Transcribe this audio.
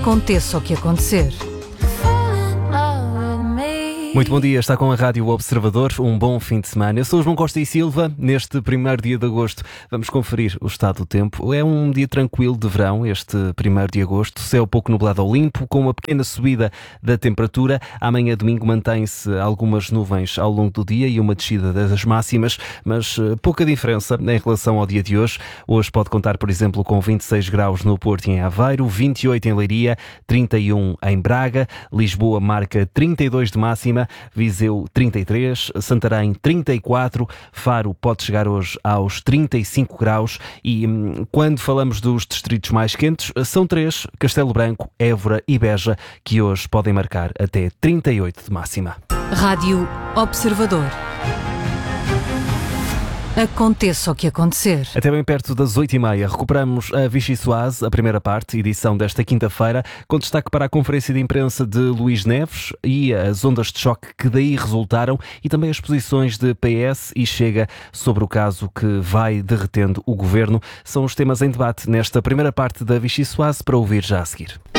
Aconteça o que acontecer. Muito bom dia, está com a Rádio Observador, um bom fim de semana. Eu sou o João Costa e Silva. Neste primeiro dia de agosto vamos conferir o estado do tempo. É um dia tranquilo de verão, este 1º de agosto. Céu pouco nublado ao limpo, com uma pequena subida da temperatura. Amanhã, domingo, mantém-se algumas nuvens ao longo do dia e uma descida das máximas, mas pouca diferença em relação ao dia de hoje. Hoje pode contar, por exemplo, com 26 graus no Porto e em Aveiro, 28 em Leiria, 31 em Braga, Lisboa marca 32 de máxima, Viseu 33, Santarém 34, Faro pode chegar hoje aos 35 graus e quando falamos dos distritos mais quentes, são 3, Castelo Branco, Évora e Beja, que hoje podem marcar até 38 de máxima. Rádio Observador. Aconteça o que acontecer. Até bem perto das 8h30 recuperamos a Vichy Soase, a primeira parte, edição desta quinta-feira, com destaque para a conferência de imprensa de Luís Neves e as ondas de choque que daí resultaram e também as posições de PS e Chega sobre o caso que vai derretendo o governo. São os temas em debate nesta primeira parte da Vichy Soase, para ouvir já a seguir.